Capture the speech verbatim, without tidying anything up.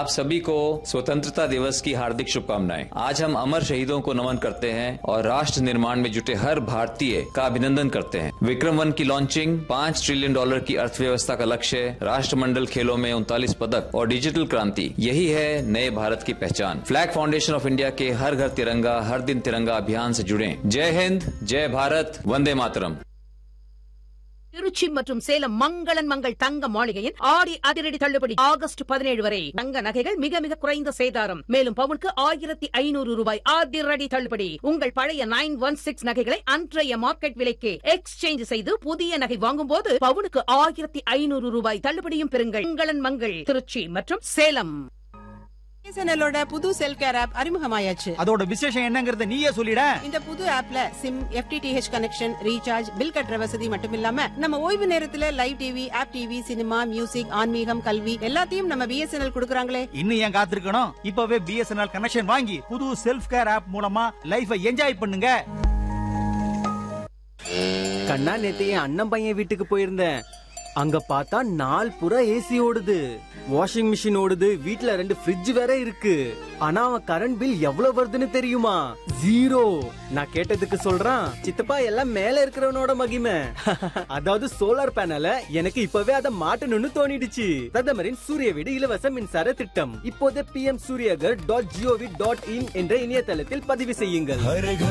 आप सभी को स्वतंत्रता दिवस की हार्दिक शुभकामनाएं। आज हम अमर शहीदों को नमन करते हैं और राष्ट्र निर्माण में जुटे हर भारतीय का अभिनंदन करते हैं। विक्रम वन की लॉन्चिंग, पांच ट्रिलियन डॉलर की अर्थव्यवस्था का लक्ष्य, राष्ट्रमंडल खेलों में उनतालीस पदक और डिजिटल क्रांति, यही है नए भारत की पहचान। फ्लैग फाउंडेशन ऑफ इंडिया के हर घर तिरंगा हर दिन तिरंगा अभियान से जुड़े। जय हिंद, जय भारत, वंदे मातरम। திருச்சி மற்றும் சேலம் மங்களன் மங்கள் தங்க மாளிகையின் ஆடி அதிரடி தள்ளுபடி ஆகஸ்ட் பதினேழு வரை. தங்க நகைகள் மிக மிக குறைந்த சேதாரம். மேலும் பவுனுக்கு ஆயிரத்தி ஐநூறு ரூபாய் அதிரடி தள்ளுபடி. உங்கள் பழைய நைன் ஒன் சிக்ஸ் நகைகளை அன்றைய மார்க்கெட் விலைக்கு எக்ஸ்சேஞ்ச் செய்து புதிய நகை வாங்கும் போது பவுனுக்கு ஆயிரத்தி ஐநூறு ரூபாய் தள்ளுபடியும் பெறுங்கள். மங்களன் மங்கள் திருச்சி மற்றும் சேலம். பிஎஸ்என்எல்லோட புது செல்ஃப் கேர் ஆப் அறிமுகமாயாச்சு. அதோட விசேஷம் என்னங்கறத நீயே சொல்லிட. இந்த புது ஆப்ல sim, FTTH connection, recharge, bill கட்டுற வசதி மட்டும் இல்லாம நம்ம ஓய்வு நேரத்துல live TV, app TV, cinema, music, ஆன்மீகம், கல்வி எல்லாத்தையும் நம்ம பிஎஸ்என்எல் கொடுக்கறாங்களே. இன்னும் ஏன் காத்திருக்கணும்? இப்பவே பிஎஸ்என்எல் கனெக்ஷன் வாங்கி புது செல்ஃப் கேர் ஆப் மூலமா லைஃபை என்ஜாய் பண்ணுங்க. கண்ணா, நேத்து என் அண்ணன் பையன் வீட்டுக்கு போயிருந்தேன். அங்க பார்த்தா நாள் புறா ஏசி ஓடுது, வாஷிங் மிஷின் ஓடுது, வீட்ல ரெண்டு ஃப்ரிட்ஜ் வேற இருக்கு. ஆனா அவன் கரண்ட் பில் எவ்வளவு வருதுன்னு தெரியுமா? ஜீரோ. நான் கேட்டதுக்கு சொல்றான், சித்தப்பா எல்லாம் மேல இருக்கிறவனோட மகிமை. அதாவது சோலார் பேனல எனக்கு இப்பவே அதை மாட்டணும்னு தோணிடுச்சு. பிரதமரின் சூரிய வீடு இலவச மின்சார திட்டம் இப்போதே B M Surya Ghar dot gov dot in என்ற இணையதளத்தில் பதிவு செய்யுங்கள்.